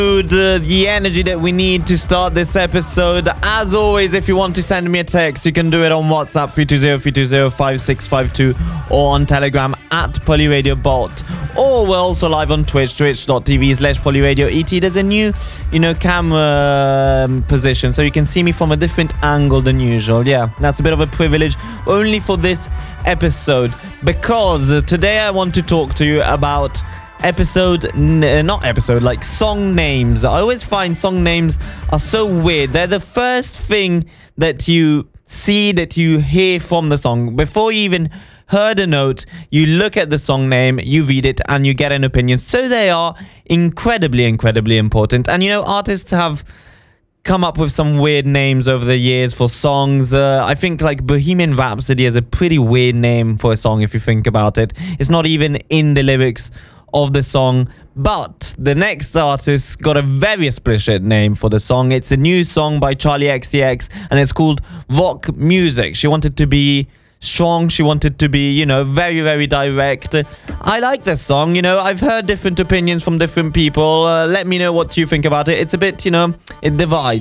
The energy that we need to start this episode. As always, if you want to send me a text, you can do it on WhatsApp 320-320-5652 or on Telegram at PolyRadioBot. Or we're also live on Twitch, twitch.tv/PolyRadioET. There's a new, camera position, so you can see me from a different angle than usual. Yeah, that's a bit of a privilege, only for this episode, because today I want to talk to you about song names. I always find song names are so weird. They're the first thing that you see, that you hear from the song. Before you even heard a note, you look at the song name, you read it, and you get an opinion. So they are incredibly, incredibly important. And artists have come up with some weird names over the years for songs. I think like Bohemian Rhapsody is a pretty weird name for a song if you think about it. It's not even in the lyrics of the song, but the next artist got a very explicit name for the song. It's a new song by Charli XCX, and it's called Rock Music. She wanted to be strong, she wanted to be, very, very direct. I like this song, I've heard different opinions from different people. Let me know what you think about it. It's a bit, it divides.